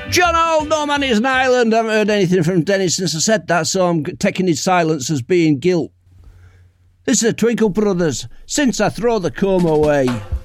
John Hall, No Man is an Island. I haven't heard anything from Dennis since I said that, so I'm taking his silence as being guilt. This is the Twinkle Brothers, Since I Throw the Comb Away.